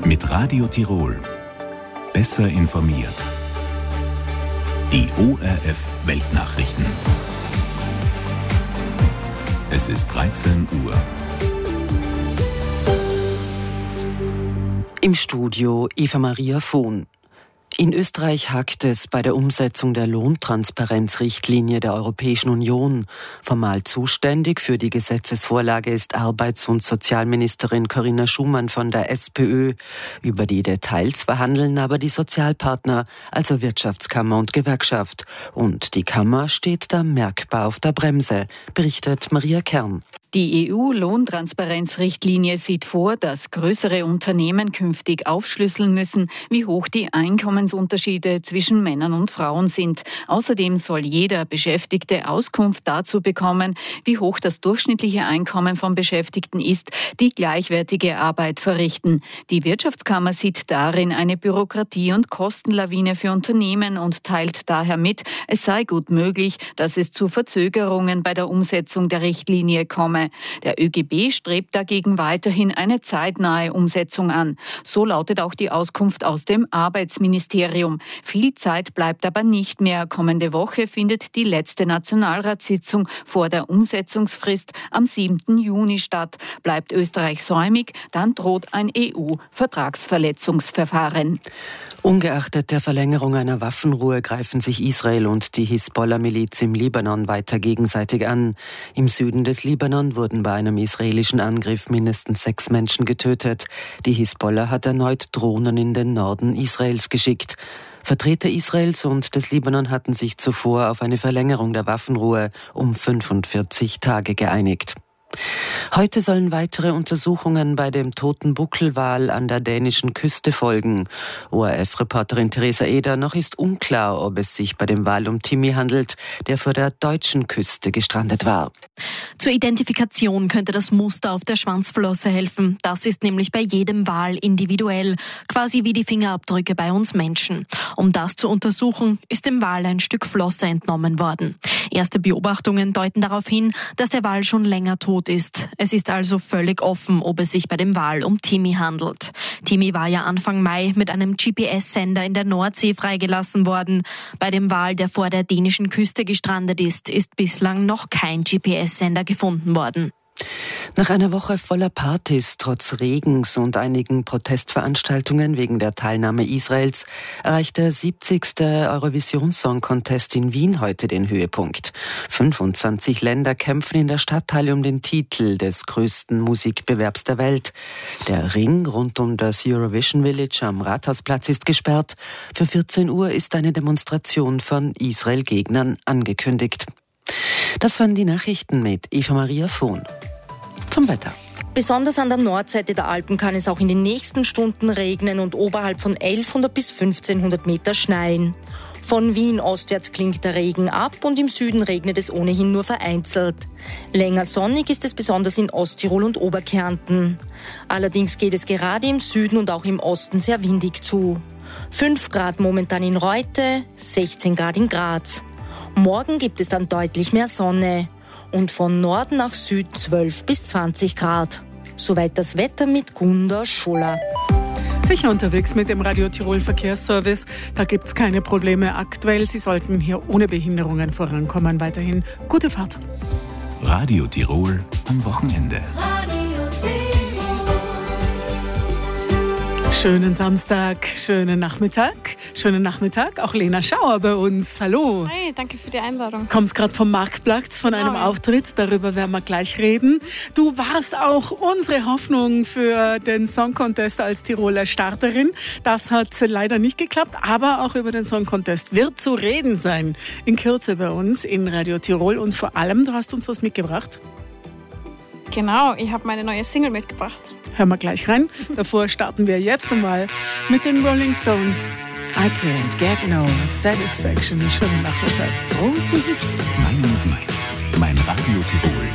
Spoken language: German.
Mit Radio Tirol. Besser informiert. Die ORF Weltnachrichten. Es ist 13 Uhr. Im Studio Eva Maria Vohn. In Österreich hakt es bei der Umsetzung der Lohntransparenzrichtlinie der Europäischen Union. Formal zuständig für die Gesetzesvorlage ist Arbeits- und Sozialministerin Corinna Schumann von der SPÖ. Über die Details verhandeln aber die Sozialpartner, also Wirtschaftskammer und Gewerkschaft. Und die Kammer steht da merkbar auf der Bremse, berichtet Maria Kern. Die EU-Lohntransparenzrichtlinie sieht vor, dass größere Unternehmen künftig aufschlüsseln müssen, wie hoch die Einkommensunterschiede zwischen Männern und Frauen sind. Außerdem soll jeder Beschäftigte Auskunft dazu bekommen, wie hoch das durchschnittliche Einkommen von Beschäftigten ist, die gleichwertige Arbeit verrichten. Die Wirtschaftskammer sieht darin eine Bürokratie- und Kostenlawine für Unternehmen und teilt daher mit, es sei gut möglich, dass es zu Verzögerungen bei der Umsetzung der Richtlinie komme. Der ÖGB strebt dagegen weiterhin eine zeitnahe Umsetzung an. So lautet auch die Auskunft aus dem Arbeitsministerium. Viel Zeit bleibt aber nicht mehr. Kommende Woche findet die letzte Nationalratssitzung vor der Umsetzungsfrist am 7. Juni statt. Bleibt Österreich säumig, dann droht ein EU-Vertragsverletzungsverfahren. Ungeachtet der Verlängerung einer Waffenruhe greifen sich Israel und die Hisbollah-Miliz im Libanon weiter gegenseitig an. Im Süden des Libanon wurden bei einem israelischen Angriff mindestens 6 Menschen getötet. Die Hisbollah hat erneut Drohnen in den Norden Israels geschickt. Vertreter Israels und des Libanon hatten sich zuvor auf eine Verlängerung der Waffenruhe um 45 Tage geeinigt. Heute sollen weitere Untersuchungen bei dem toten Buckelwal an der dänischen Küste folgen. ORF-Reporterin Theresa Eder: Noch ist unklar, ob es sich bei dem Wal um Timmy handelt, der vor der deutschen Küste gestrandet war. Zur Identifikation könnte das Muster auf der Schwanzflosse helfen. Das ist nämlich bei jedem Wal individuell, quasi wie die Fingerabdrücke bei uns Menschen. Um das zu untersuchen, ist dem Wal ein Stück Flosse entnommen worden. Erste Beobachtungen deuten darauf hin, dass der Wal schon länger tot ist. Es ist also völlig offen, ob es sich bei dem Wal um Timmy handelt. Timmy war ja Anfang Mai mit einem GPS-Sender in der Nordsee freigelassen worden. Bei dem Wal, der vor der dänischen Küste gestrandet ist bislang noch kein GPS-Sender gefunden worden. Nach einer Woche voller Partys, trotz Regens und einigen Protestveranstaltungen wegen der Teilnahme Israels, erreicht der 70. Eurovision Song Contest in Wien heute den Höhepunkt. 25 Länder kämpfen in der Stadthalle um den Titel des größten Musikbewerbs der Welt. Der Ring rund um das Eurovision Village am Rathausplatz ist gesperrt. Für 14 Uhr ist eine Demonstration von Israel-Gegnern angekündigt. Das waren die Nachrichten mit Eva Maria Vohn. Zum Wetter. Besonders an der Nordseite der Alpen kann es auch in den nächsten Stunden regnen und oberhalb von 1100 bis 1500 Meter schneien. Von Wien ostwärts klingt der Regen ab und im Süden regnet es ohnehin nur vereinzelt. Länger sonnig ist es besonders in Osttirol und Oberkärnten. Allerdings geht es gerade im Süden und auch im Osten sehr windig zu. 5 Grad momentan in Reute, 16 Grad in Graz. Morgen gibt es dann deutlich mehr Sonne und von Norden nach Süd 12 bis 20 Grad. Soweit das Wetter mit Gunda Schuller. Sicher unterwegs mit dem Radio Tirol Verkehrsservice. Da gibt es keine Probleme aktuell. Sie sollten hier ohne Behinderungen vorankommen. Weiterhin gute Fahrt. Radio Tirol am Wochenende. Schönen Samstag, schönen Nachmittag. Auch Lena Schauer bei uns. Hallo. Hi, danke für die Einladung. Kommst gerade vom Marktplatz von einem Auftritt. Darüber werden wir gleich reden. Du warst auch unsere Hoffnung für den Song Contest als Tiroler Starterin. Das hat leider nicht geklappt, aber auch über den Song Contest wird zu reden sein. In Kürze bei uns in Radio Tirol. Und vor allem, du hast uns was mitgebracht. Genau, ich habe meine neue Single mitgebracht. Hören wir gleich rein. Davor starten wir jetzt nochmal mit den Rolling Stones. I can't get no satisfaction. Schönen Nachmittag. Große Hits. Meine Musik. Mein Radio Tirol.